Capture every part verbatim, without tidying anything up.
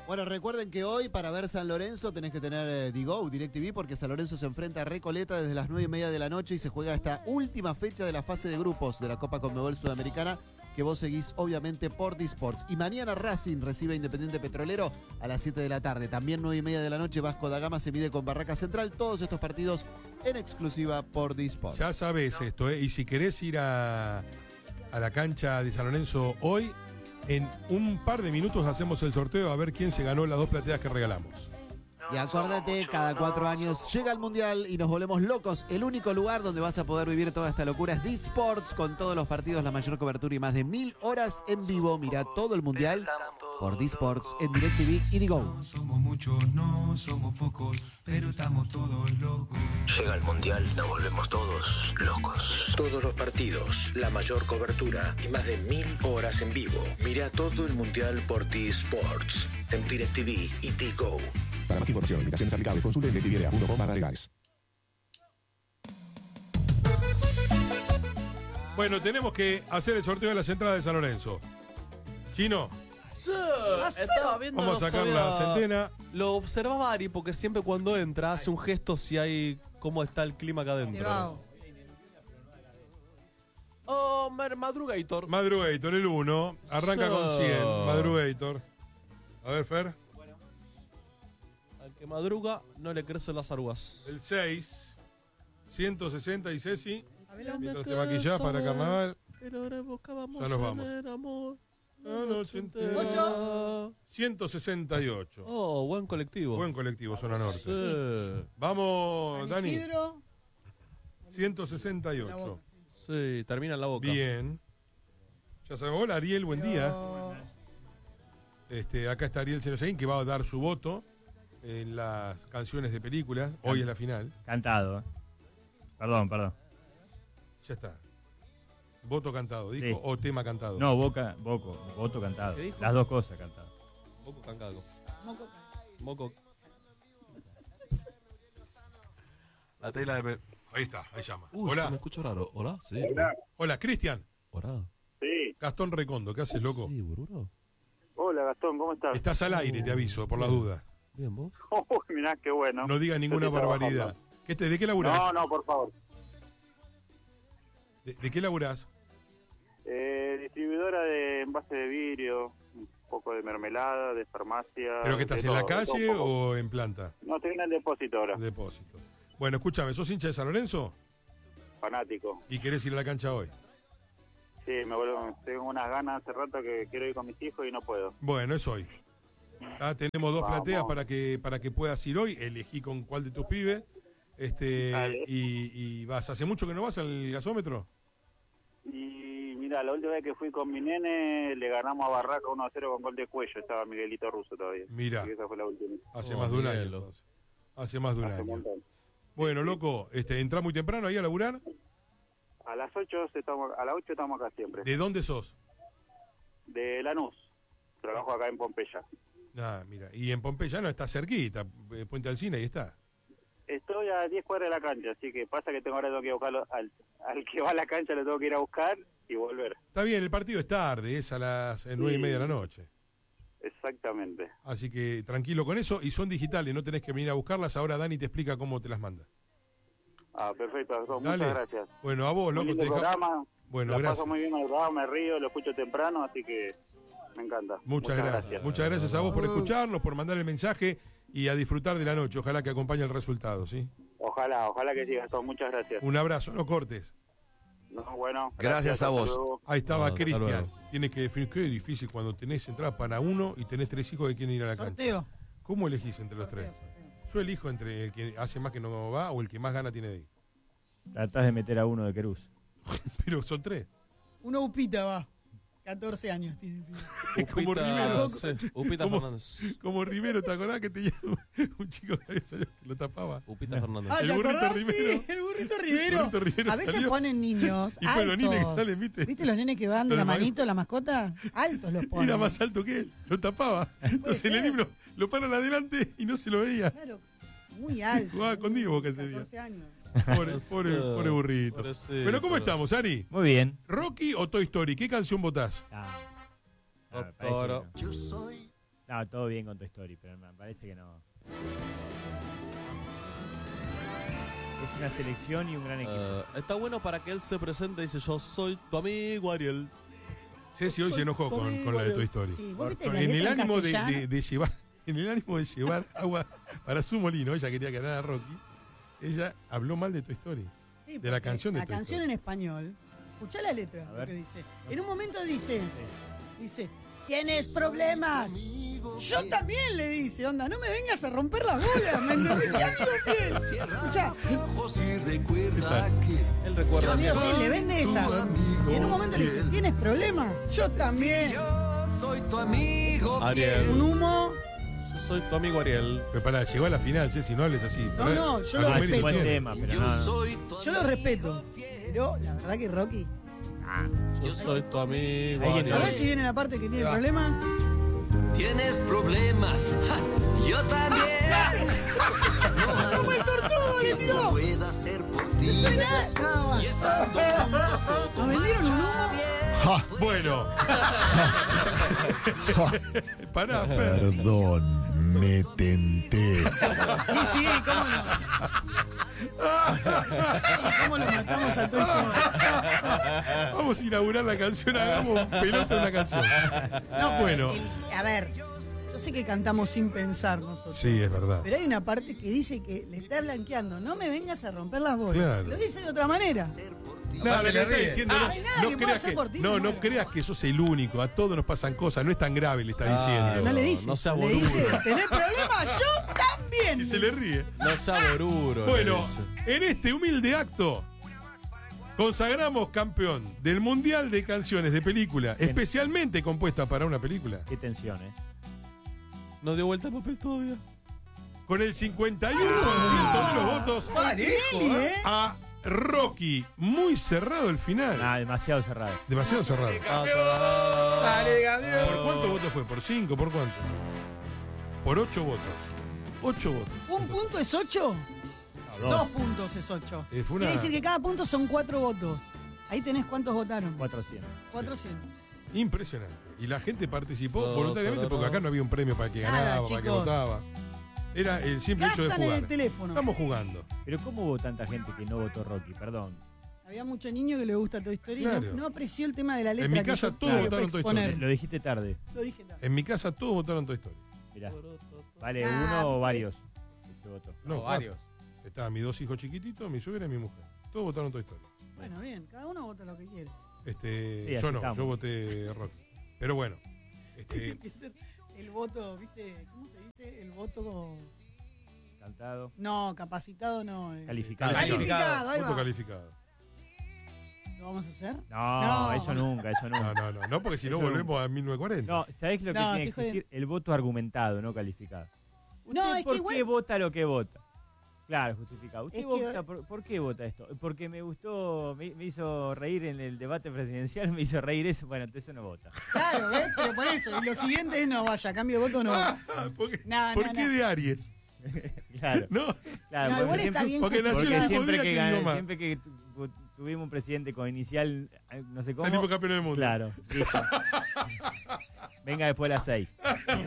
Bueno, recuerden que hoy para ver San Lorenzo tenés que tener eh, Digo, DirecTV, porque San Lorenzo se enfrenta a Recoleta desde las nueve y media de la noche y se juega esta última fecha de la fase de grupos de la Copa Conmebol Sudamericana, que vos seguís obviamente por Disports. Y mañana Racing recibe a Independiente Petrolero a las siete de la tarde. También nueve y media de la noche Vasco da Gama se mide con Barraca Central. Todos estos partidos en exclusiva por Disports. Ya sabes esto, ¿eh? Y si querés ir a, a la cancha de San Lorenzo hoy, en un par de minutos hacemos el sorteo a ver quién se ganó las dos plateas que regalamos. Y acuérdate, cada cuatro años llega el Mundial y nos volvemos locos. El único lugar donde vas a poder vivir toda esta locura es Disports, con todos los partidos, la mayor cobertura y más de mil horas en vivo. Mira todo el Mundial por Disports en DirecTV y Digo. No somos muchos, no somos pocos, pero estamos todos locos. Llega el Mundial, nos volvemos todos locos. Todos los partidos, la mayor cobertura y más de mil horas en vivo. Mira todo el Mundial por Disports en DirecTV y Digo. Para más información, limitaciones aplicables, consulte en directv punto com barra legales. Bueno, tenemos que hacer el sorteo de las entradas de San Lorenzo. Chino, Sí, estaba viendo, vamos a no sacar sabía- la centena. Lo observaba Ari porque siempre cuando entra hace un gesto si hay cómo está el clima acá adentro. Oh, Mer Madrugator. Madrugator, el uno. Arranca Sí. con cien. Madrugator. A ver, Fer. Al que madruga no le crecen las arrugas. El seis. ciento sesenta y Ceci. Mientras Mientras te maquillás para carnaval. Pero ahora buscábamos Ya nos vamos. tener amor. La noche entera. Ocho. ciento sesenta y ocho. Oh, buen colectivo. Buen colectivo, zona norte. Sí. Vamos, San Dani. Isidro. ciento sesenta y ocho. Sí, termina en la boca. Bien. Ya sabemos, hola Ariel, buen día. Pero- Este, acá está Ariel Senoseguín, que va a dar su voto en las canciones de películas. Hoy es la final. Cantado. ¿eh? Perdón, perdón. Ya está. Voto cantado, dijo, Sí. o tema cantado. No, boca, boco, voto cantado. ¿Qué dijo? Las dos cosas cantadas. Moco cangago. Moco. Moco. La tela de... pe- Ahí está, ahí llama. Uh, se me Hola. escucha raro. ¿Hola? Sí. Hola, Cristian. ¿Hola? Sí. Gastón Recondo, ¿qué haces, loco? Sí, bururo. Hola, Gastón, ¿cómo estás? Estás al aire, te aviso, por la duda. Bien, ¿vos? Uy, mirá, qué bueno. No digas ninguna Yo estoy barbaridad. trabajando. ¿Qué te, ¿De qué laburás? No, no, por favor. ¿De, de qué laburás? Eh, distribuidora de envase de vidrio, un poco de mermelada, de farmacia. ¿Pero que estás de en la todo, de todo calle un poco. o en planta? No, estoy en el depósito ahora. Depósito. Bueno, escúchame, ¿sos hincha de San Lorenzo? Fanático. ¿Y querés ir a la cancha hoy? Sí, me vuelvo, tengo unas ganas hace rato que quiero ir con mis hijos y no puedo. Bueno, es hoy. Ah, tenemos dos Vamos. plateas para que para que puedas ir hoy. Elegí con cuál de tus pibes. Este, Dale. y, y vas. ¿Hace mucho que no vas al gasómetro? Y mira, la última vez que fui con mi nene le ganamos a Barraca uno a cero con gol de Cuello. Estaba Miguelito Russo todavía. Mirá. Así que esa fue la última. Hace Oh, más de un año. Miguelo. Entonces. Hace más de un Hace un año. montón. Bueno, loco, este, ¿entrás muy temprano ahí a laburar? A las ocho estamos, a las ocho estamos acá siempre. ¿De dónde sos? De Lanús. Trabajo acá en Pompeya. Ah, mira. Y en Pompeya no está cerquita. eh, Puente Alsina, ahí está. Estoy a diez cuadras de la cancha, así que pasa que tengo ahora tengo que buscarlo al, al que va a la cancha, lo tengo que ir a buscar y volver. Está bien, el partido es tarde, es a las eh, nueve y media de la noche. Exactamente. Así que tranquilo con eso. Y son digitales, no tenés que venir a buscarlas. Ahora Dani te explica cómo te las manda. Ah, perfecto, Gastón, Dale. muchas gracias. Bueno, a vos, Muy loco, lindo te deja- programa. Bueno, la gracias. paso muy bien en el programa, me río, lo escucho temprano, así que me encanta. Muchas, gracias. Muchas gracias a vos por escucharnos, por mandar el mensaje y a disfrutar de la noche. Ojalá que acompañe el resultado, ¿sí? Ojalá, ojalá que sí, Gastón, muchas gracias. Un abrazo, no cortes. No, bueno, Gracias a hasta vos. luego. Ahí estaba No, hasta Cristian. luego. Tienes que definir qué difícil cuando tenés entrada para uno y tenés tres hijos que quieren ir a la cancha. Sorteo. ¿Cómo elegís entre los tres? Sorteo, sorteo. Yo elijo entre el que hace más que no va o el que más gana tiene de ir. Tratás de meter a uno de Querús. Pero son tres. Uno Upita va. catorce años tiene. Como Rivero. Upita, sí, Upita Como- Fernández. Como Rivero, ¿te acordás que tenía un chico que salió que lo tapaba? Upita Fernández. Ah, El ¿te burrito acordás? Rivero. Sí, el burrito Rivero. El burrito Rivero A veces salió. ponen niños Y pues los altos. nenes que salen, ¿viste? los nenes que van de Los la de manito, la mascota? Altos los ponen. Era más alto que él, lo tapaba. Entonces en el ser. libro lo paran adelante y no se lo veía. Claro, muy alto. Jugaba con Diego que ese día. catorce años. Pobre, pobre, pobre burrito. Pobrecito. Pero ¿cómo estamos, Ari? Muy bien. ¿Rocky o Toy Story? ¿Qué canción votás? Ah, ah, me parece Doctor. que no. Yo soy No, todo bien con Toy Story, pero me parece que no. Es una selección y un gran equipo. Eh, está bueno para que él se presente y dice, yo soy tu amigo Ariel. Ceci hoy se enojó con, con la de Toy Story. Sí, ¿vos viste Con- la en el letra en ánimo de, castellano? de- de llevar, en el ánimo de llevar agua para su molino, ella quería ganar a Rocky. Ella habló mal de Toy Story. Sí, de la porque canción de La Toy canción Story. en español. Escuchá la letra, A lo ver. que dice. En un momento dice, dice, ¿tienes problemas? Yo también, le dice, onda, no me vengas a romper las bolas, ¿me entendés? Mi amigo fiel. Escuchá, Él recuerda mi amigo siempre. fiel le vende esa. Y en un momento le dice, ¿tienes problemas? Yo también. Ariel. Un humo. Yo soy tu amigo Ariel. Pero pará, llegó a la final, Ceci, no hables así. No, Pará, no, yo a lo No, comer es y un buen tiene. tema, pero no. no. Yo lo respeto. Pero la verdad que Rocky. Ah, Yo soy tu amigo Alguien A ver Ariel. si viene la parte que tiene problemas. Tienes problemas. ¡Ja! Yo también. ¡Como el tortugo le tiró! Puedo hacer por ti. No hay nada. No, va. Y estando juntos todo. ¿Nos vendieron un humo? Bueno. Pará, Fer. Perdón, me tenté. Sí, sí, cómo no. ¿Cómo lo matamos a Toy Story? Vamos a inaugurar la canción, hagamos pelota en la canción. No, Bueno. el- a ver, yo sé que cantamos sin pensar nosotros. Sí, es verdad. Pero hay una parte que dice que le está blanqueando. No me vengas a romper las bolas. Claro. Lo dice de otra manera. No, lo que está diciendo, Ah, no, no hay nada no que pueda creas hacer que, por ti, no, me no muero. creas que sos el único. A todos nos pasan cosas. No es tan grave, le está Ah, diciendo. No le dice. no seas le boludo. dice, ¿tenés problemas? Yo también. Y se le ríe. No sea boruro. le Bueno, dice. en este humilde acto consagramos campeón del Mundial de Canciones de Película, Bien. especialmente compuesta para una película, qué tensión, ¿eh? No dio vuelta el papel todavía. con el cincuenta y uno por ciento de los votos Tinelli, ¿eh? a Rocky. Muy cerrado el final. Ah, demasiado cerrado. Demasiado cerrado. Ah, ¿Por cuántos votos fue? ¿Por cinco? ¿Por cuánto? Por ocho votos. Ocho votos. ¿Un punto es ocho? No, Dos dos. puntos es ocho. Eh, fue una- Quiere decir que cada punto son cuatro votos. Ahí tenés cuántos votaron. cuatrocientos. cuatrocientos. Impresionante. Y la gente participó So, voluntariamente so, porque no. acá no había un premio para el que Nada, ganaba, para el que chicos. votaba. Era el simple hecho de Gastan en jugar. el teléfono. Estamos jugando. Pero ¿cómo hubo tanta gente que no votó Rocky? Perdón. Había mucho niño que le gusta Toy Story y Claro. no, no apreció el tema de la letra. En mi que casa yo todos tuve que votaron Toy exponer. Story. Lo dijiste tarde. Lo dije tarde. En mi casa todos votaron Toy Story. Mirá. ¿Vale Ah, uno o ¿viste? varios? Ese voto. No, No, cuatro. varios. Estaban mis dos hijos chiquititos, mi suegra y mi mujer. Todos votaron Toy Story. Bueno, bien, cada uno vota lo que quiere. Este, Sí, yo así no, estamos. yo voté Rocky. Pero bueno. Este, Tiene que ser el voto, ¿viste? ¿Cómo se dice? El voto. Cantado. No, capacitado no. eh. Calificado. Calificado, ahí voto va. calificado. ¿Lo vamos a hacer? No, No. eso nunca, eso No, nunca. no, no, no, porque si no Eso volvemos a mil novecientos cuarenta. No, ¿sabés lo que No, tiene que estoy jodiendo. existir? El voto argumentado, no calificado. No, ¿Usted es que ¿Por igual- qué vota lo que vota? Claro, justificado. ¿Usted Es que- vota por, por qué vota esto? Porque me gustó, me, me hizo reír en el debate presidencial, me hizo reír eso. Bueno, entonces no vota. Claro, ¿ves? Pero por eso. Y lo siguiente es no vaya, cambio de voto no. Ah, ¿Por qué, No, ¿por no, qué no. de Aries? Claro, No, claro. No, porque igual está siempre, bien porque nació porque el mismo siempre día que, que mi gan- mamá. siempre que tu- tuvimos un presidente con inicial, eh, no sé cómo. Salimos campeón del mundo. Claro, listo. Venga después de las seis.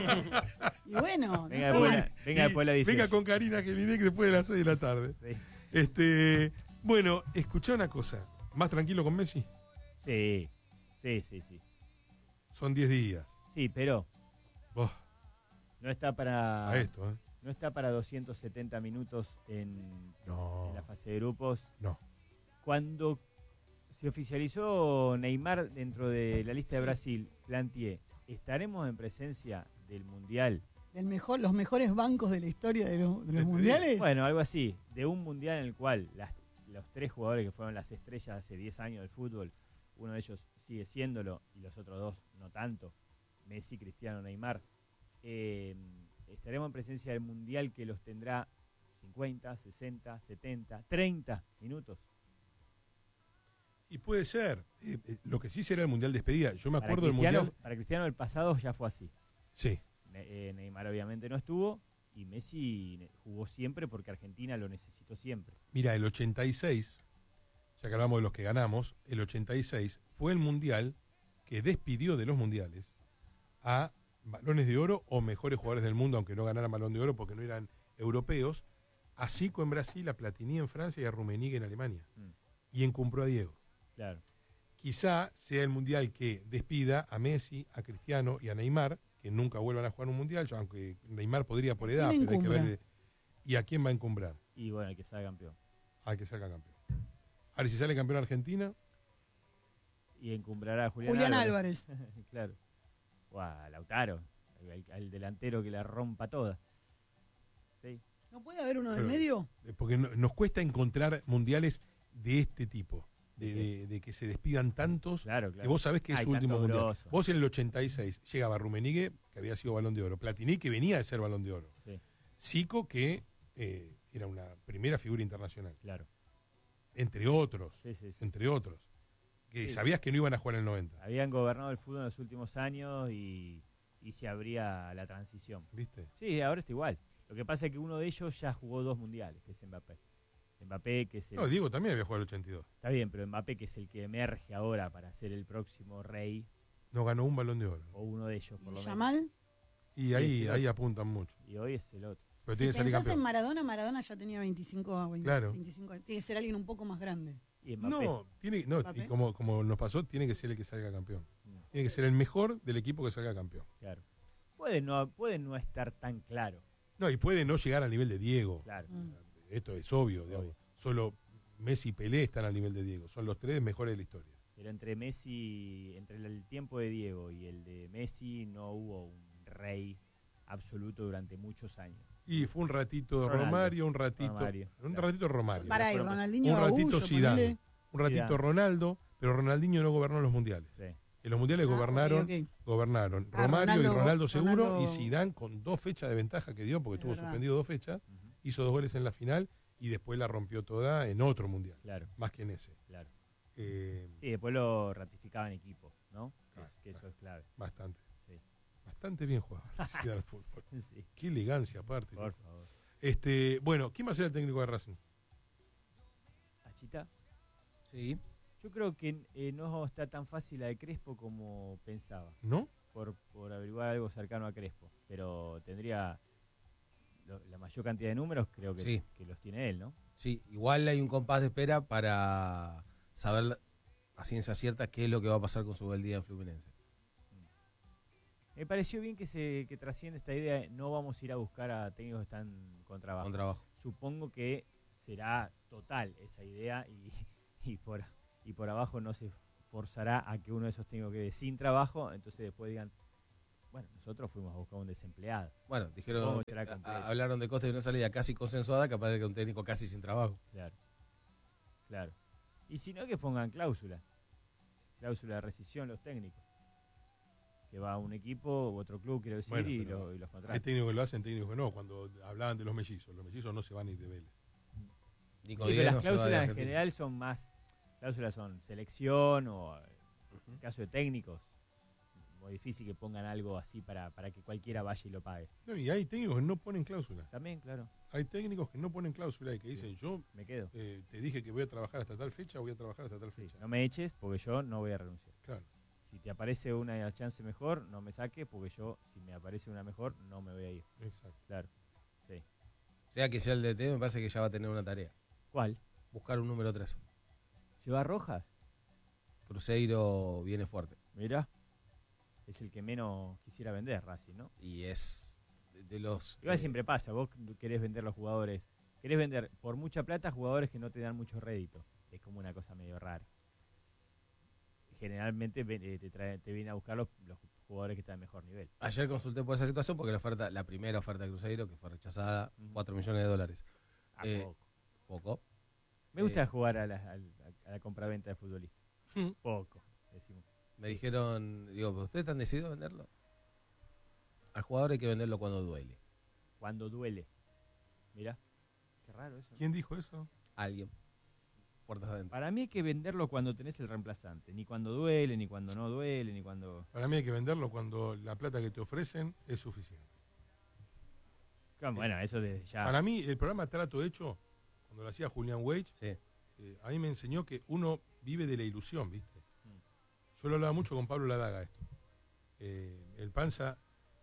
Y bueno, Venga no está después, de mal. la- venga Y después de las dieciocho. venga con Karina Gelinek después de las seis de la tarde. Sí. Este, bueno, escuchá una cosa. ¿Más tranquilo con Messi? Sí, sí, sí, sí. Son diez días. Sí, pero Vos, no está para a esto, ¿eh? no está para doscientos setenta minutos en, No, en la fase de grupos. no. Cuando se oficializó Neymar dentro de la lista de Brasil, planteé, ¿estaremos en presencia del Mundial? Del mejor, los mejores bancos de la historia de los, de los Te mundiales. Bueno, algo así, de un Mundial en el cual las- los tres jugadores que fueron las estrellas hace diez años del fútbol, uno de ellos sigue siéndolo y los otros dos no tanto, Messi, Cristiano, Neymar, eh, estaremos en presencia del Mundial que los tendrá cincuenta, sesenta, setenta, treinta minutos. Y puede ser. Eh, eh, lo que sí será el Mundial de despedida. Yo me Para acuerdo del Cristiano, Mundial. para Cristiano el pasado ya fue así. Sí. Ne- eh, Neymar obviamente no estuvo y Messi ne- jugó siempre porque Argentina lo necesitó siempre. Mira, el ochenta y seis, ya que hablamos de los que ganamos, el ochenta y seis fue el Mundial que despidió de los Mundiales a balones de oro o mejores jugadores del mundo, aunque no ganaran balón de oro porque no eran europeos, a Zico en Brasil, a Platini en Francia y a Rummenigge en Alemania. Mm. Y encumbró a Diego. Claro. Quizá sea el mundial que despida a Messi, a Cristiano y a Neymar, que nunca vuelvan a jugar un mundial, aunque Neymar podría por edad, ¿Quién pero hay que encumbra? ver. ¿Y a quién va a encumbrar? Y bueno, el que salga campeón. Al que salga campeón. Ahora, si sale campeón Argentina, Y encumbrará a Julián, Julián Álvarez. Claro. O a Lautaro, al, al delantero que la rompa toda. Sí. ¿No puede haber uno del Pero- medio? eh, porque no- nos cuesta encontrar mundiales de este tipo, de, de- de que se despidan tantos, Claro, claro. que vos sabés que es Hay su último tanto mundial. grosso. Vos en el ochenta y seis llegaba Rummenigge, que había sido Balón de Oro, Platini, que venía de ser Balón de Oro, Sí, Zico, que eh, era una primera figura internacional, claro. entre otros, Sí, sí, sí. entre otros, que Sí. sabías que no iban a jugar en el noventa, Habían gobernado el fútbol en los últimos años y, y se abría la transición. ¿viste? Sí, ahora está igual. Lo que pasa es que uno de ellos ya jugó dos mundiales, que es Mbappé. Mbappé, que es el... No, Diego también había jugado el ochenta y dos, Está bien, pero Mbappé, que es el que emerge ahora para ser el próximo rey, no ganó un Balón de Oro. o uno de ellos, por ¿Y lo menos. Yamal? Y ahí, Sí, sí, ahí no. apuntan mucho. Y hoy es el otro. Pero Si tiene que salir pensás en campeón. Maradona, Maradona ya tenía veinticinco, a veinte, Claro. veinticinco años. Tiene que ser alguien un poco más grande. Y Mbappé. No, tiene, no Mbappé. y como, como nos pasó, tiene que ser el que salga campeón. Mm, Tiene que ser el mejor del equipo que salga campeón. claro. Puede no, puede no estar tan claro. No, y puede no llegar al nivel de Diego. Claro. Mm. Esto es obvio, digamos. Obvio. Solo Messi y Pelé están al nivel de Diego. Son los tres mejores de la historia. Pero entre Messi, entre el, el tiempo de Diego y el de Messi, no hubo un rey absoluto durante muchos años. Y fue un ratito Ronaldo. Romario, un ratito. Romario, un claro. ratito Romario. Para ahí, fueron- Ronaldinho un ratito Gaullo, Zidane. ponele. Un ratito Zidane. Ronaldo, pero Ronaldinho no gobernó los mundiales. Sí. En los mundiales Ah, gobernaron, ok, ok. gobernaron Ah, Romario Ronaldo- y Ronaldo seguro Ronaldo- y Zidane con dos fechas de ventaja que dio porque Es tuvo verdad. suspendido dos fechas, Ujú. hizo dos goles en la final y después la rompió toda en otro mundial, Claro, más que en ese. claro. Eh, Sí, después lo ratificaban equipos, ¿no? Que, es- Ah, que eso es clave. Bastante. Sí. Bastante bien jugado Zidane al fútbol. Sí, Qué elegancia aparte. por ¿no? favor. Este, bueno, ¿quién va a ser el técnico de Racing? Achita. Sí. Yo creo que eh, no está tan fácil la de Crespo como pensaba, ¿No? por, por averiguar algo cercano a Crespo. Pero tendría lo- la mayor cantidad de números, creo que, Sí. que los tiene él, ¿no? Sí, igual hay un compás de espera para saber a ciencia cierta qué es lo que va a pasar con su día en Fluminense. Me pareció bien que se que trasciende esta idea de no vamos a ir a buscar a técnicos que están con trabajo. Con trabajo. Supongo que será total esa idea y, y por y por abajo no se forzará a que uno de esos técnicos quede sin trabajo, entonces después digan, bueno, nosotros fuimos a buscar un desempleado. Bueno, dijeron, ¿Cómo eh, será a- completo? a- hablaron de costes de una salida casi consensuada, capaz de que un técnico casi sin trabajo. Claro, claro. Y si no, que pongan cláusula, cláusula de rescisión los técnicos. Que va a un equipo u otro club, quiero decir, Bueno, y, pero lo- y los Hay contratan. técnicos que lo hacen, técnicos que no. Cuando hablaban de los mellizos, los mellizos no se van a ir de Vélez. Nico Sí, pero Díaz las no se va de cláusulas en Argentina. general son más, cláusulas son selección o eh, en caso de técnicos, muy difícil que pongan algo así para, para que cualquiera vaya y lo pague. No, y hay técnicos que no ponen cláusula. También, claro, Hay técnicos que no ponen cláusula y que dicen, yo me quedo. eh, te dije que voy a trabajar hasta tal fecha, voy a trabajar hasta tal Sí, fecha. no me eches porque yo no voy a renunciar. Claro. Si te aparece una chance mejor, no me saques porque yo, si me aparece una mejor, no me voy a ir. Exacto. Claro, sí. Sea que sea el D T, me parece que ya va a tener una tarea. ¿Cuál? Buscar un número tres. ¿Lleva Rojas? Cruzeiro viene fuerte. Mira, es el que menos quisiera vender Racing, ¿no? Y es de, de los... Igual eh, siempre pasa, vos querés vender los jugadores, querés vender por mucha plata jugadores que no te dan mucho rédito. Es como una cosa medio rara. Generalmente ven- eh, te, trae, te vienen a buscar los, los jugadores que están en mejor nivel. Ayer consulté por esa situación porque la oferta, la primera oferta de Cruzeiro, que fue rechazada, Ujú. cuatro millones de dólares. A Eh, poco. Poco. Me gusta eh, jugar a la, al- a la compraventa de futbolistas. Mm. Poco, decimos. Me dijeron, digo, ¿pero ustedes están decididos a venderlo? Al jugador hay que venderlo cuando duele. Cuando duele. Mira, qué raro eso. ¿Quién dijo eso? Alguien. Puertas adentro. Para mí hay que venderlo cuando tenés el reemplazante. Ni cuando duele, ni cuando no duele, ni cuando... Para mí hay que venderlo cuando la plata que te ofrecen es suficiente. Bueno, eso desde ya... Para mí, el programa Trato Hecho, cuando lo hacía Julián Wage, Sí. eh, a mí me enseñó que uno vive de la ilusión, ¿viste? Mm. Yo lo hablaba mucho con Pablo Ladaga esto. Eh, el Panza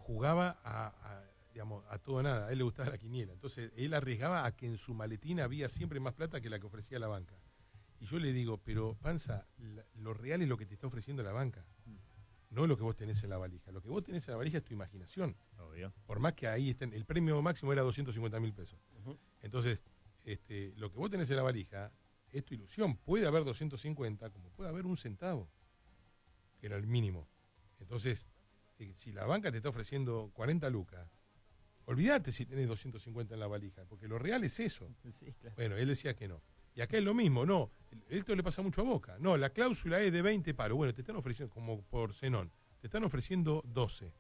jugaba a, a, digamos, a todo o nada, a él le gustaba la quiniela. Entonces él arriesgaba a que en su maletín había siempre más plata que la que ofrecía la banca. Y yo le digo, pero Panza, la, lo real es lo que te está ofreciendo la banca, no lo que vos tenés en la valija. Lo que vos tenés en la valija es tu imaginación. Obvio. Por más que ahí estén, el premio máximo era doscientos cincuenta mil pesos. Uh-huh. Entonces, este, lo que vos tenés en la valija es tu ilusión. Puede haber doscientos cincuenta, como puede haber un centavo, que era el mínimo. Entonces, eh, si la banca te está ofreciendo cuarenta lucas, olvídate si tenés doscientos cincuenta en la valija, porque lo real es eso. Sí, claro. Bueno, él decía que no. Y acá es lo mismo, no. Esto le pasa mucho a Boca. No, la cláusula es de veinte palos. Bueno, te están ofreciendo, como por Zenón, te están ofreciendo doce.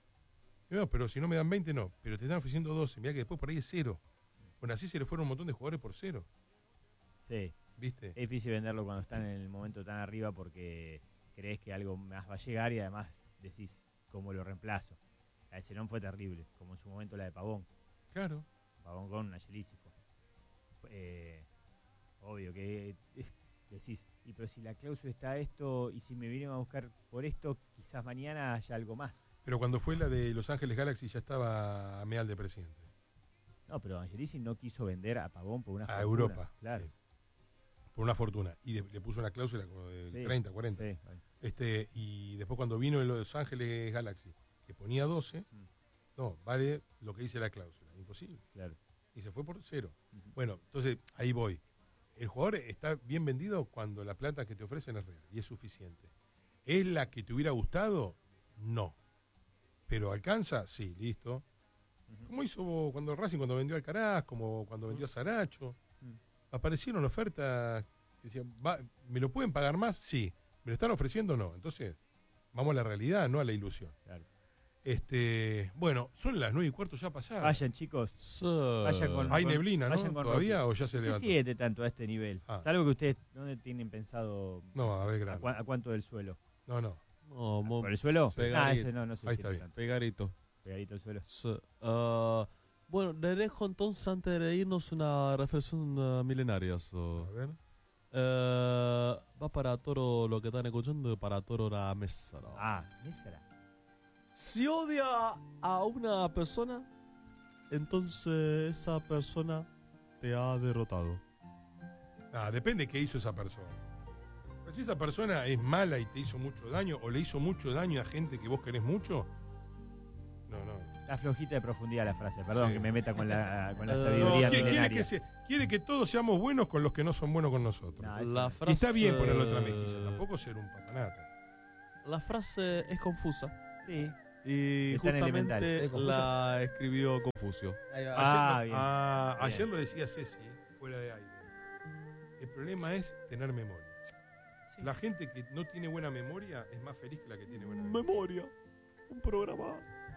No, pero si no me dan veinte, no. Pero te están ofreciendo doce. Mirá que después por ahí es cero. Bueno, así se le fueron un montón de jugadores por cero. Sí. ¿Viste? Es difícil venderlo cuando están en el momento tan arriba porque crees que algo más va a llegar y además decís, ¿cómo lo reemplazo? La de Zenón fue terrible, como en su momento la de Pavón. Claro. Pavón con Angelísimo. Eh, obvio que decís, y pero si la cláusula está esto y si me vienen a buscar por esto, quizás mañana haya algo más. Pero cuando fue la de Los Ángeles Galaxy ya estaba Meal de presidente. No, pero Angelisi no quiso vender a Pavón por una a fortuna. Europa. Claro. Sí. Por una fortuna. Y de, le puso una cláusula como de Sí, treinta, cuarenta. sí, bueno. Este, y después cuando vino en Los Ángeles Galaxy, que ponía doce, Mm. no, vale lo que dice la cláusula. Imposible. Claro. Y se fue por cero. Ujú. Bueno, entonces ahí voy. El jugador está bien vendido cuando la plata que te ofrecen es real y es suficiente. ¿Es la que te hubiera gustado? No. ¿Pero alcanza? Sí, listo. Ujú. Como hizo cuando Racing cuando vendió a Alcaraz, como cuando vendió a Saracho. Mm. Aparecieron ofertas que decían, "Va, ¿me lo pueden pagar más? Sí. ¿Me lo están ofreciendo? No. Entonces, vamos a la realidad, no a la ilusión. Claro. Este, bueno, son las nueve y cuarto ya pasadas. Vayan, chicos. So- Vayan con, Hay con- neblina, ¿no? vayan con ¿Todavía Rocky. o ya se No se levantó? siente tanto a este nivel. Ah. Salvo que ustedes, ¿dónde tienen pensado? No, a ver, ¿A, grande. cua- a cuánto del suelo? No, no. No, mo- ¿Por el suelo? Pegadito. Ah, ese no, no se Ahí siente está bien. tanto. Pegadito. Pegadito el suelo. So- ah, bueno, le dejo entonces antes de irnos una reflexión ah, milenaria. so. A ver. Eh, va para todo lo que están escuchando y para toda la mesa. ¿no? Ah, esa Si odia a una persona, entonces esa persona te ha derrotado. Ah, depende qué hizo esa persona. Pero si esa persona es mala y te hizo mucho daño, o le hizo mucho daño a gente que vos querés mucho, no, no. Está flojita de profundidad la frase. Perdón Sí. que me meta con la, con la Eh, No, sabiduría quiere, quiere milenaria. que se- quiere que todos seamos buenos con los que no son buenos con nosotros. No, eso La no. Y frase, está bien ponerle otra mejilla, tampoco ser un papanata. La frase es confusa Sí. y Es tan elemental. justamente ¿Es confusa? la escribió Confucio. Ahí va. Ah, ayer, bien. ah, Bien. ayer lo decía Ceci, fuera de aire. El problema es tener memoria. La gente que no tiene buena memoria es más feliz que la que tiene buena memoria. Memoria. Un programa.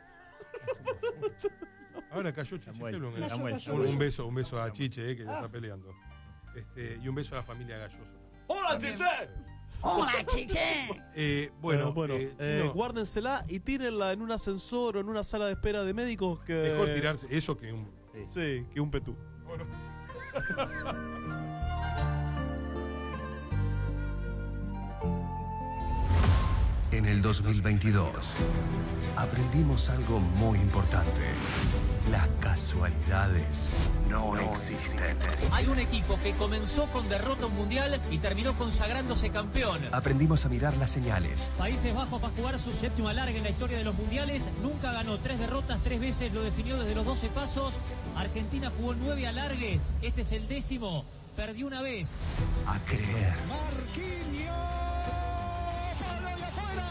Ahora cayó Chiche Samuel, Tello, un, Samuel, un- Samuel. un beso, un beso a Chiche, eh, que ya está peleando. Este, y un beso a la familia Galloso. ¡Hola, Chiche! ¡Hola, chiche! Eh, bueno, bueno, eh, eh, Chino, guárdensela y tírenla en un ascensor o en una sala de espera de médicos que... mejor tirarse eso que un. Sí, que un petú. Bueno. En el dos mil veintidós aprendimos algo muy importante. Las casualidades no existen. Hay un equipo que comenzó con derrota mundial y terminó consagrándose campeón. Aprendimos a mirar las señales. Países Bajos va a jugar su séptimo alargue en la historia de los mundiales. Nunca ganó tres derrotas, tres veces lo definió desde los doce pasos. Argentina jugó nueve alargues. Este es el décimo. Perdió una vez. A creer. Marquinhos. ¡Palo y afuera!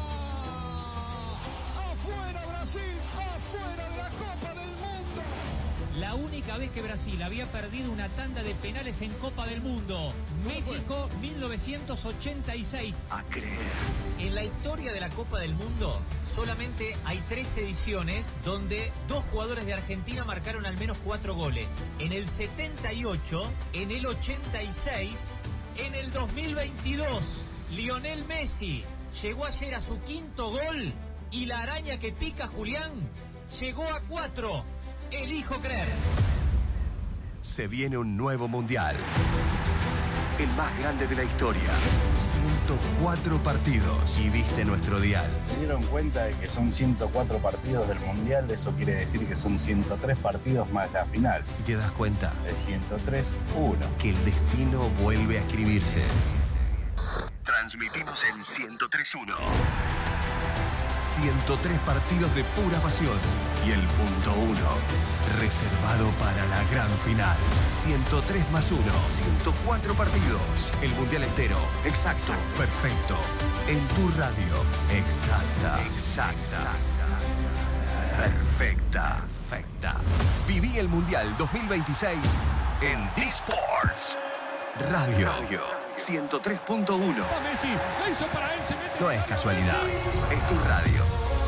¡Afuera Brasil! ¡Afuera de la Copa del Mundo! La única vez que Brasil había perdido una tanda de penales en Copa del Mundo. México, mil novecientos ochenta y seis. A creer. En la historia de la Copa del Mundo, solamente hay tres ediciones donde dos jugadores de Argentina marcaron al menos cuatro goles. En el setenta y ocho, en el ochenta y seis, en el dos mil veintidós. Lionel Messi llegó ayer a su quinto gol y la araña que pica Julián llegó a cuatro. Elijo creer. Se viene un nuevo mundial. el más grande de la historia. ciento cuatro partidos y viste nuestro dial. Se dieron cuenta de que son ciento cuatro partidos del Mundial, eso quiere decir que son ciento tres partidos más la final. Y te das cuenta De ciento tres, uno. que el destino vuelve a escribirse. Transmitimos en ciento tres uno. ciento tres partidos de pura pasión. Y el punto uno, reservado para la gran final. ciento tres más uno, ciento cuatro partidos. El mundial entero. Exacto, perfecto. En tu radio. Exacta. Exacta. Perfecta. Perfecta. Viví el mundial dos mil veintiséis en D-Sports. Radio. ciento tres punto uno. No es casualidad, es tu radio.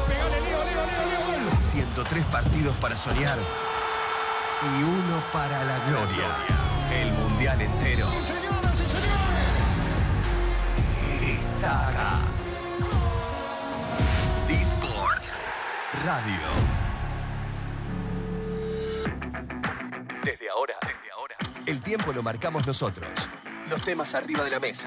ciento tres partidos para soñar y uno para la gloria. El mundial entero está acá. D-Sports Radio. Desde ahora, desde ahora, el tiempo lo marcamos nosotros. Los temas arriba de la mesa.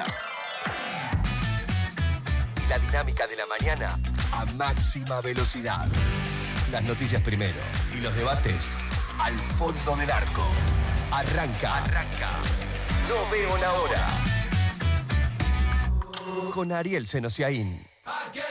Y la dinámica de la mañana a máxima velocidad. Las noticias primero y los debates al fondo del arco. Arranca. Arranca. No veo la hora. Con Ariel Senosiaín.